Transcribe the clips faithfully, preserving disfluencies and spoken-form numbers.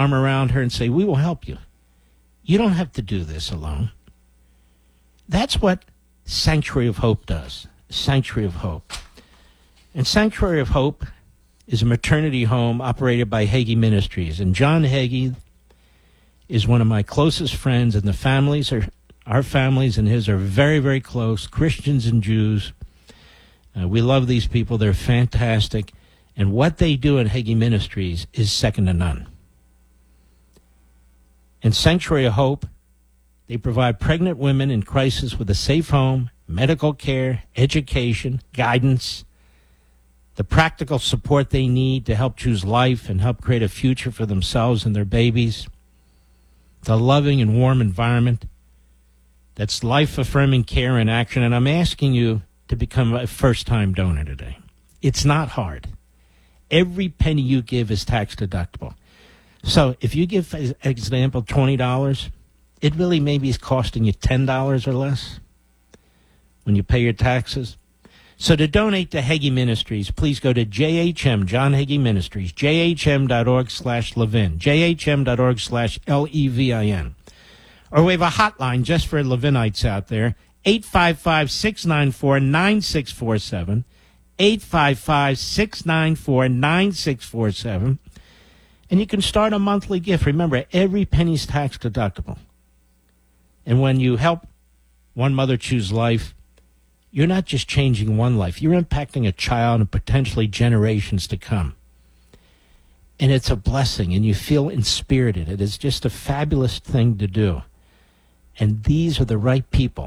arm around her and say, we will help you. You don't have to do this alone. That's what Sanctuary of Hope does. Sanctuary of Hope. And Sanctuary of Hope is a maternity home operated by Hagee Ministries. And John Hagee is one of my closest friends, and the families are, our families and his are very, very close, Christians and Jews. Uh, we love these people. They're fantastic. And what they do at Hagee Ministries is second to none. In Sanctuary of Hope, they provide pregnant women in crisis with a safe home, medical care, education, guidance, the practical support they need to help choose life and help create a future for themselves and their babies, the loving and warm environment that's life-affirming care in action. And I'm asking you to become a first-time donor today. It's not hard. Every penny you give is tax deductible. So if you give, as example, twenty dollars, it really maybe is costing you ten dollars or less when you pay your taxes. So to donate to Hagee Ministries, please go to J H M, John Hagee Ministries, j h m dot org slash Levin, j h m dot org slash L E V I N. Or we have a hotline just for Levinites out there, eight five five, six nine four, nine six four seven, eight five five, six nine four, nine six four seven. And you can start a monthly gift. Remember, every penny's tax deductible. And when you help one mother choose life, you're not just changing one life. You're impacting a child and potentially generations to come. And it's a blessing, and you feel inspirited. It is just a fabulous thing to do. And these are the right people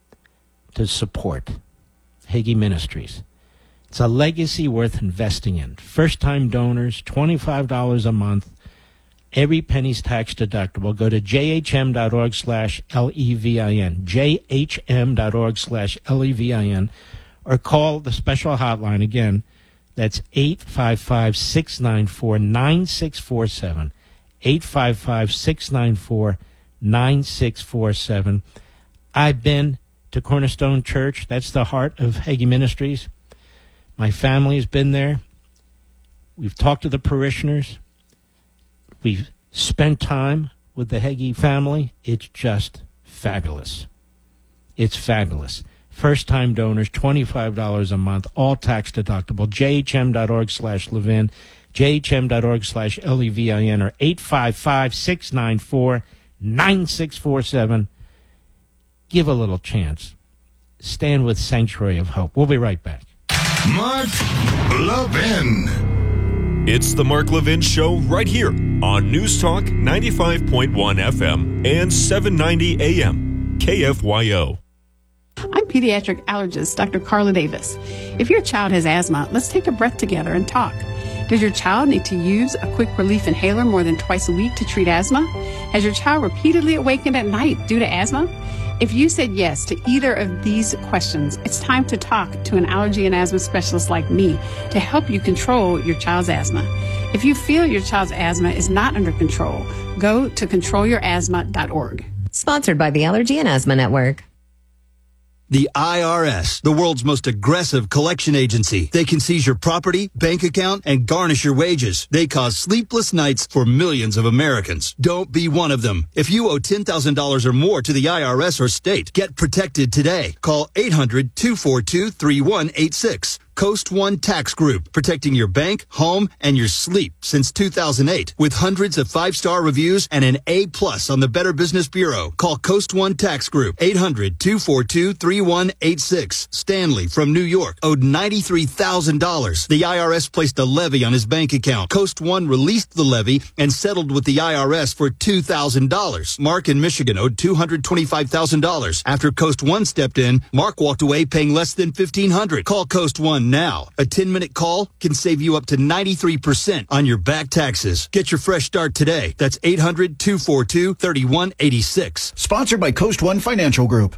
to support Hagee Ministries. It's a legacy worth investing in. First-time donors, twenty-five dollars a month. Every penny's tax deductible. Go to j h m dot org slash L E V I N, j h m dot org slash L E V I N, or call the special hotline again. That's eight five five, six nine four, nine six four seven, eight five five, six nine four, nine six four seven. I've been to Cornerstone Church. That's the heart of Hagee Ministries. My family has been there. We've talked to the parishioners. We've spent time with the Hagee family. It's just fabulous. It's fabulous. First-time donors, twenty-five dollars a month, all tax deductible. j h m dot org slash Levin, j h m dot org slash L E V I N, or eight five five, six nine four, nine six four seven. Give a little chance. Stand with Sanctuary of Hope. We'll be right back. Mark Levin. It's the Mark Levin Show right here on News Talk ninety-five point one F M and seven ninety A M K F Y O. I'm pediatric allergist Doctor Carla Davis. If your child has asthma, let's take a breath together and talk. Does your child need to use a quick relief inhaler more than twice a week to treat asthma? Has your child repeatedly awakened at night due to asthma? If you said yes to either of these questions, it's time to talk to an allergy and asthma specialist like me to help you control your child's asthma. If you feel your child's asthma is not under control, go to control your asthma dot org. Sponsored by the Allergy and Asthma Network. The I R S, the world's most aggressive collection agency. They can seize your property, bank account, and garnish your wages. They cause sleepless nights for millions of Americans. Don't be one of them. If you owe ten thousand dollars or more to the I R S or state, get protected today. Call eight hundred, two four two, three one eight six. Coast One Tax Group, protecting your bank, home, and your sleep since two thousand eight. With hundreds of five-star reviews and an A plus on the Better Business Bureau. Call Coast One Tax Group, eight hundred, two four two, three one eight six. Stanley from New York owed ninety-three thousand dollars. The I R S placed a levy on his bank account. Coast One released the levy and settled with the I R S for two thousand dollars. Mark in Michigan owed two hundred twenty-five thousand dollars. After Coast One stepped in, Mark walked away paying less than fifteen hundred dollars. Call Coast One now. A ten-minute call can save you up to ninety-three percent on your back taxes. Get your fresh start today. That's eight hundred, two four two, three one eight six. Sponsored by Coast One Financial Group.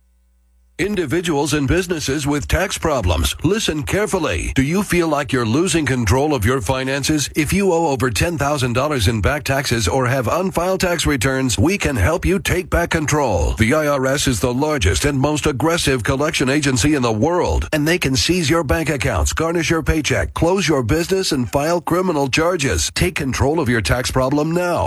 Individuals and businesses with tax problems, listen carefully. Do you feel like you're losing control of your finances? If you owe over ten thousand dollars in back taxes or have unfiled tax returns, we can help you take back control. The I R S is the largest and most aggressive collection agency in the world, and they can seize your bank accounts, garnish your paycheck, close your business, and file criminal charges. Take control of your tax problem now.